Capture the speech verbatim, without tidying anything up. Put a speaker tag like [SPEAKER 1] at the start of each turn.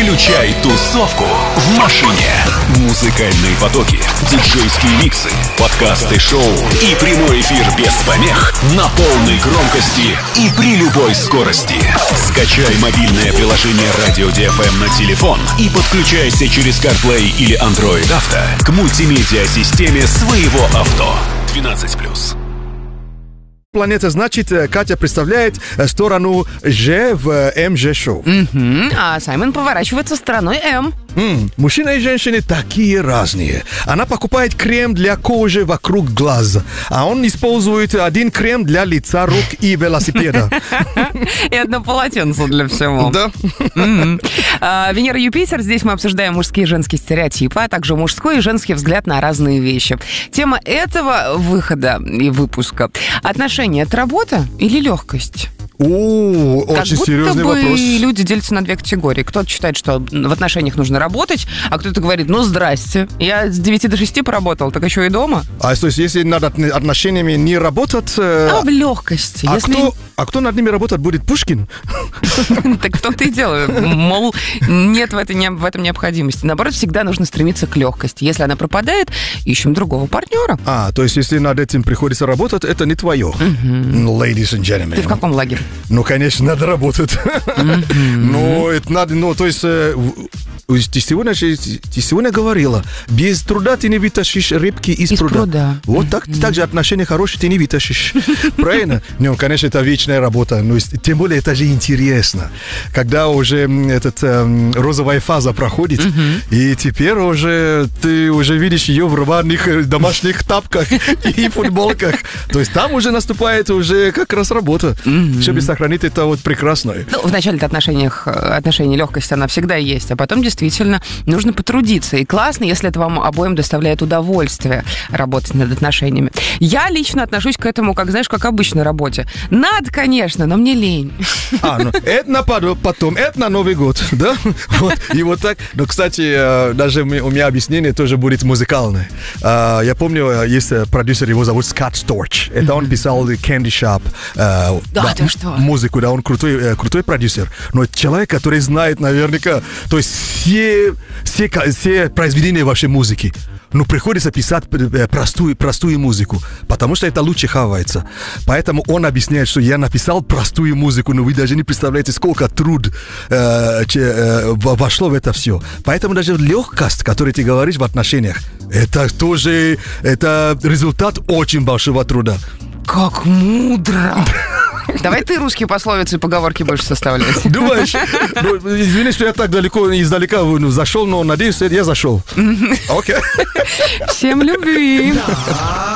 [SPEAKER 1] Включай тусовку в машине. Музыкальные потоки, диджейские миксы, подкасты шоу и прямой эфир без помех на полной громкости и при любой скорости. Скачай мобильное приложение Radio ди эф эм на телефон и подключайся через CarPlay или Android Auto к мультимедиа-системе своего авто. двенадцать плюс.
[SPEAKER 2] Планета, значит, Катя представляет сторону Ж в эм жэ-шоу.
[SPEAKER 3] Mm-hmm. А Саймон поворачивается стороной М.
[SPEAKER 2] Mm. Мужчины и женщины такие разные. Она покупает крем для кожи вокруг глаз, а он использует один крем для лица, рук и велосипеда.
[SPEAKER 3] И одно полотенце для всего.
[SPEAKER 2] Да.
[SPEAKER 3] Венера, Юпитер. Здесь мы обсуждаем мужские и женские стереотипы, а также мужской и женский взгляд на разные вещи. Тема этого выхода и выпуска — отношения — это работа или легкость?
[SPEAKER 2] О, очень серьезный вопрос.
[SPEAKER 3] Как будто бы люди делятся на две категории. Кто-то считает, что в отношениях нужно работать, а кто-то говорит: ну, здрасте, я с девяти до шести поработал, так еще и дома.
[SPEAKER 2] А то есть, если над отношениями не работать...
[SPEAKER 3] А в легкости.
[SPEAKER 2] А,
[SPEAKER 3] если...
[SPEAKER 2] кто, а кто над ними работать будет? Пушкин?
[SPEAKER 3] Так в том-то и дело. Мол, нет в этом необходимости. Наоборот, всегда нужно стремиться к легкости. Если она пропадает, ищем другого партнера.
[SPEAKER 2] А, то есть, если над этим приходится работать, это не твое. Ladies and gentlemen.
[SPEAKER 3] Ты в каком лагере?
[SPEAKER 2] Ну, конечно, надо работать. Mm-hmm. Но это надо, ну, то есть, э, ты, сегодня, ты сегодня говорила, без труда ты не вытащишь рыбки из, из пруда. пруда. Вот mm-hmm. так, так же отношения хорошие ты не вытащишь. Правильно? Ну, конечно, это вечная работа, но тем более это же интересно. Когда уже этот, э, розовая фаза проходит, mm-hmm. и теперь уже ты уже видишь ее в рваных домашних тапках и футболках. То есть там уже наступает уже как раз работа. Mm-hmm. Чтобы сохранить это вот прекрасно.
[SPEAKER 3] Ну, в начале-то отношениях, отношений легкость, она всегда есть, а потом действительно нужно потрудиться. И классно, если это вам обоим доставляет удовольствие работать над отношениями. Я лично отношусь к этому, как, знаешь, как обычной работе. Надо, конечно, но мне лень.
[SPEAKER 2] А, ну, это на потом, это на Новый год, да? Вот, и вот так. Но, кстати, даже у меня объяснение тоже будет музыкальное. Я помню, есть продюсер, его зовут Скотт Сторч. Это он писал Candy Shop.
[SPEAKER 3] Да, да, ты что?
[SPEAKER 2] Музыку, да, он крутой, крутой продюсер. Но человек, который знает наверняка, то есть все, все, все произведения вообще музыки. Ну, приходится писать простую, простую музыку, потому что это лучше хавается. Поэтому он объясняет, что я написал простую музыку, но вы даже не представляете, сколько труд э, э, вошло в это все. Поэтому даже легкость, которую ты говоришь в отношениях, это тоже это результат очень большого труда.
[SPEAKER 3] Как мудро! Давай ты русские пословицы и поговорки будешь составлять.
[SPEAKER 2] Думаешь? Ну, извини, что я так далеко, издалека ну, зашел, но надеюсь, я зашел. Окей.
[SPEAKER 3] Всем любви.